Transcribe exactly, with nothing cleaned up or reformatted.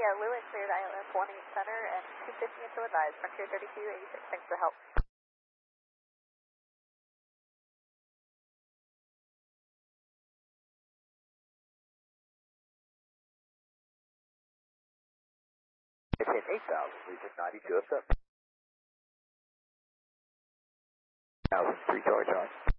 uh, Lewis cleared I L S one eight center and two fifty until advised, Frontier thirty-two eighty-six, thanks for the help. It's hit eight thousand, reaching ninety-two oh seven. one thousand, three charge on.